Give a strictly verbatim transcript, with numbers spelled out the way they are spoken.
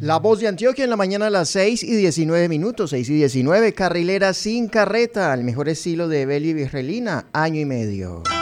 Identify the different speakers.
Speaker 1: La Voz de Antioquia en la mañana a las seis y diecinueve minutos, seis y diecinueve, Carrilera sin carreta, el mejor estilo de Evelio y Virrelina, año y medio.